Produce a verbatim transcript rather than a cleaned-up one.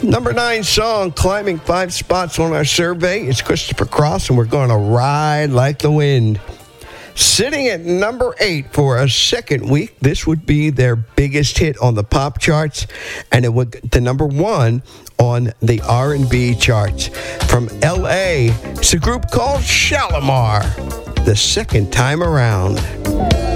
Number nine song, climbing five spots on our survey. It's Christopher Cross, and we're going to ride like the wind. Sitting at number eight for a second week, this would be their biggest hit on the pop charts, and it would the number one on the R and B charts. From L A, it's a group called Shalimar, The Second Time Around.